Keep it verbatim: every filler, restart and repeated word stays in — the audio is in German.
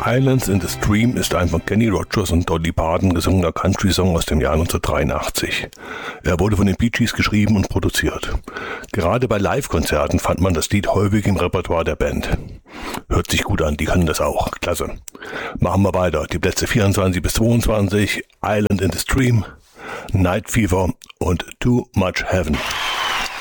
Islands in the Stream ist ein von Kenny Rogers und Dolly Parton gesungener Country-Song aus dem Jahr neunzehnhundertdreiundachtzig. Er wurde von den Bee Gees geschrieben und produziert. Gerade bei Live-Konzerten fand man das Lied häufig im Repertoire der Band. Hört sich gut an, die können das auch. Klasse. Machen wir weiter. Die Plätze vierundzwanzig bis zweiundzwanzig, Island in the Stream, Night Fever und Too Much Heaven.